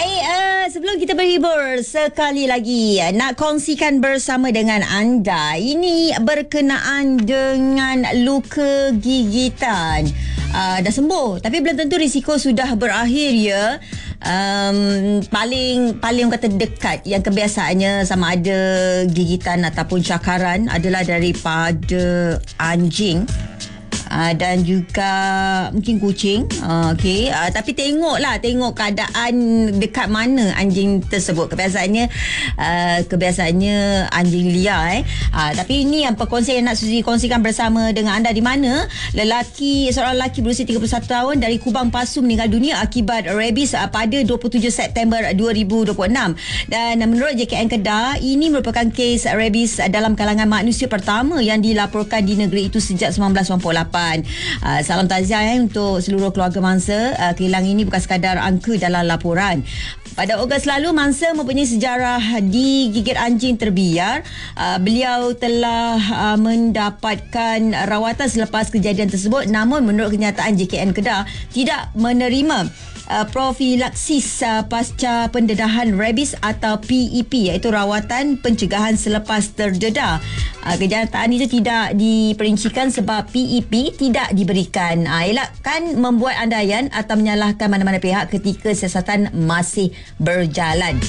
Baik, sebelum kita berhibur sekali lagi nak kongsikan bersama dengan anda. Ini berkenaan dengan luka gigitan. Dah sembuh tapi belum tentu risiko sudah berakhir ya. Paling kata dekat yang kebiasaannya sama ada gigitan ataupun cakaran adalah daripada anjing. Dan juga mungkin kucing. Okey, tapi tengok keadaan dekat mana anjing tersebut. Kebiasaannya anjing liar tapi ini yang perkongsian yang nak Suzy kongsikan bersama dengan anda, di mana seorang lelaki berusia 31 tahun dari Kubang Pasu meninggal dunia akibat rabies pada 27 September 2026. Dan menurut JKN Kedah, ini merupakan kes rabies dalam kalangan manusia pertama yang dilaporkan di negeri itu sejak 1998. Salam takziah untuk seluruh keluarga mangsa. Kehilangan ini bukan sekadar angka dalam laporan. Pada Ogos lalu, mangsa mempunyai sejarah digigit anjing terbiar. Beliau telah mendapatkan rawatan selepas kejadian tersebut, namun menurut kenyataan JKN Kedah tidak menerima profilaksis pasca pendedahan rabies atau PEP, iaitu rawatan pencegahan selepas terdedah. Kenyataan itu tidak diperincikan sebab PEP tidak diberikan. Elakkan membuat andaian atau menyalahkan mana-mana pihak ketika siasatan masih berjalan.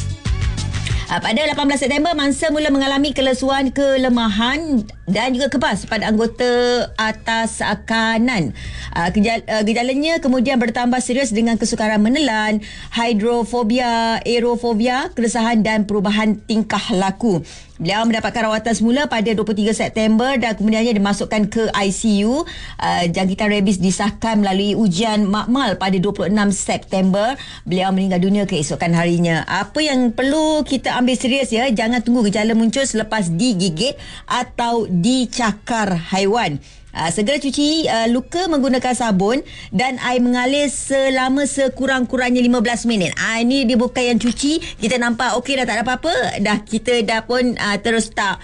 Pada 18 September, mangsa mula mengalami kelesuan, kelemahan dan juga kebas pada anggota atas kanan. Gejalanya kemudian bertambah serius dengan kesukaran menelan, hidrofobia, aerofobia, keresahan dan perubahan tingkah laku. Beliau mendapatkan rawatan semula pada 23 September dan kemudiannya dimasukkan ke ICU. Jangkitan rabies disahkan melalui ujian makmal pada 26 September. Beliau meninggal dunia keesokan harinya. Apa yang perlu kita ambil serius ya, jangan tunggu gejala muncul selepas digigit atau dicakar haiwan. Segera cuci luka menggunakan sabun dan air mengalir selama sekurang-kurangnya 15 minit. Ini dia bukan yang cuci kita nampak okey dah, tak ada apa-apa dah, kita dah pun terus tak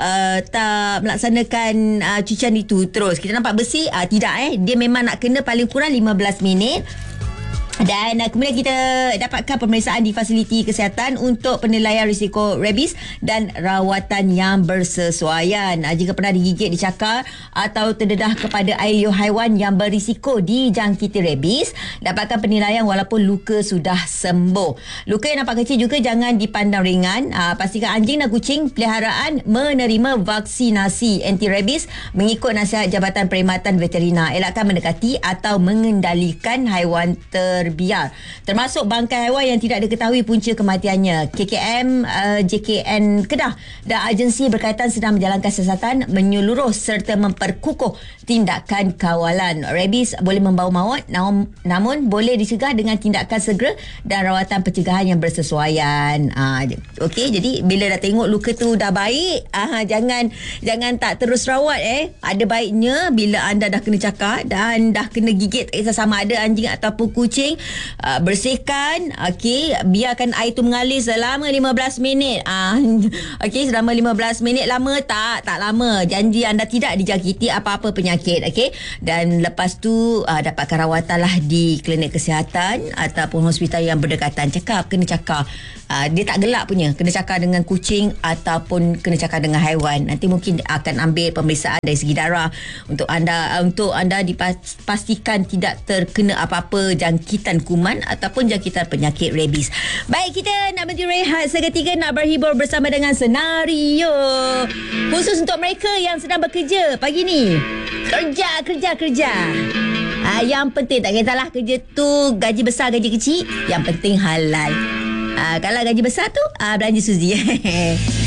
melaksanakan cucian itu terus kita nampak bersih. Tidak dia memang nak kena paling kurang 15 minit. Dan kemudian kita dapatkan pemeriksaan di fasiliti kesihatan untuk penilaian risiko rabies dan rawatan yang bersesuaian. Jika pernah digigit, dicakar atau terdedah kepada air liur haiwan yang berisiko dijangkiti rabies, dapatkan penilaian walaupun luka sudah sembuh. Luka yang nampak kecil juga jangan dipandang ringan. Pastikan anjing dan kucing peliharaan menerima vaksinasi anti-rabies mengikut nasihat Jabatan Perkhidmatan Veterina. Elakkan mendekati atau mengendalikan haiwan terbiar, termasuk bangkai haiwan yang tidak diketahui punca kematiannya. KKM, JKN Kedah dan agensi berkaitan sedang menjalankan siasatan menyeluruh serta memperkukuh tindakan kawalan. Rabies boleh membawa maut, namun boleh dicegah dengan tindakan segera dan rawatan pencegahan yang bersesuaian. Okey, jadi bila dah tengok luka tu dah baik, jangan tak terus rawat. Ada baiknya bila anda dah kena cakar dan dah kena gigit, sama ada anjing ataupun kucing, bersihkan. Okey, biarkan air tu mengalir selama 15 minit. Okey, selama 15 minit. Lama tak lama. Janji anda tidak dijangkiti apa-apa penyakit. Okey, dan lepas tu dapatkan rawatanlah di klinik kesihatan ataupun hospital yang berdekatan. Kena cakar. Dia tak gelak punya, kena cakar dengan kucing ataupun kena cakar dengan haiwan. Nanti mungkin akan ambil pemeriksaan dari segi darah untuk anda dipastikan tidak terkena apa-apa jangkitan kuman ataupun jangkitan penyakit rabies. Baik, kita nak berhenti rehat seketika, nak berhibur bersama dengan senario khusus untuk mereka yang sedang bekerja pagi ni. Kerja. Yang penting, tak kisahlah kerja tu gaji besar gaji kecil, yang penting halal. Kalau gaji besar tu belanja Suzy.